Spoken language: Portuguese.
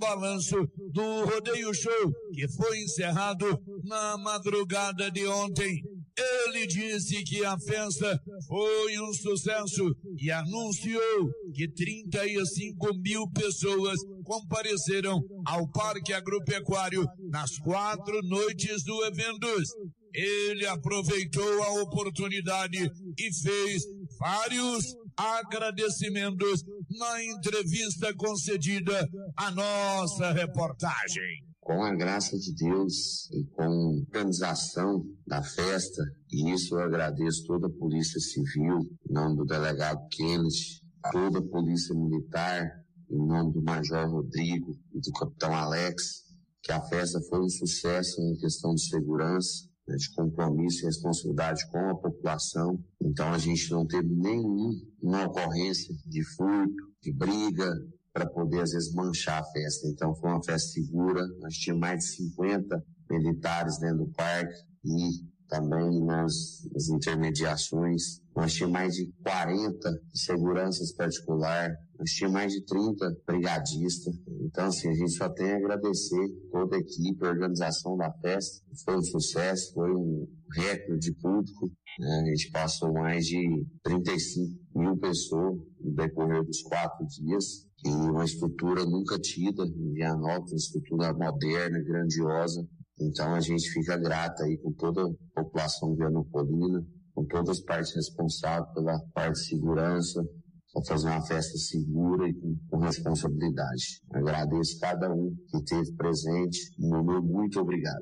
balanço do Rodeio Show, que foi encerrado na madrugada de ontem. Ele disse que a festa foi um sucesso e anunciou que 35.000 pessoas compareceram ao Parque Agropecuário nas 4 noites do evento. Ele aproveitou a oportunidade e fez vários agradecimentos na entrevista concedida à nossa reportagem. Com a graça de Deus e com a organização da festa, e isso eu agradeço toda a Polícia Civil, em nome do delegado Kennedy, toda a Polícia Militar, em nome do Major Rodrigo e do Capitão Alex, que a festa foi um sucesso em questão de segurança, de compromisso e responsabilidade com a população. Então a gente não teve nenhuma ocorrência de furto, de briga, para poder às vezes manchar a festa. Então foi uma festa segura, nós tínhamos mais de 50 militares dentro do parque e também nas intermediações nós tínhamos mais de 40 seguranças particulares, nós tínhamos mais de 30 brigadistas. Então assim, a gente só tem a agradecer toda a equipe, a organização da festa. Foi um sucesso, foi um recorde de público, né? A gente passou mais de 35.000 pessoas no decorrer dos 4 dias, e uma estrutura nunca tida em Vianópolis, uma estrutura moderna, grandiosa. Então a gente fica grata aí com toda a população vianopolina, com todas as partes responsáveis pela parte de segurança, para fazer uma festa segura e com responsabilidade. Agradeço cada um que esteve presente. Meu muito obrigado.